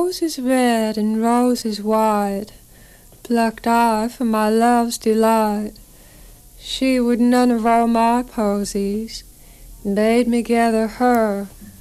Roses red and roses white plucked I for my love's delight. She would none of all my posies, bade me gather her